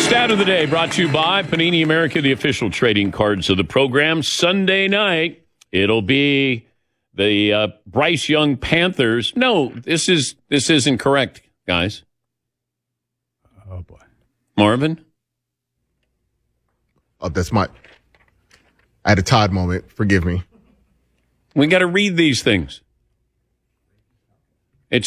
Stat of the day brought to you by Panini America, the official trading cards of the program. Sunday night, it'll be the Bryce Young Panthers. No, this isn't correct, guys. Oh, boy. Marvin? Oh, I had a Todd moment. Forgive me. We got to read these things.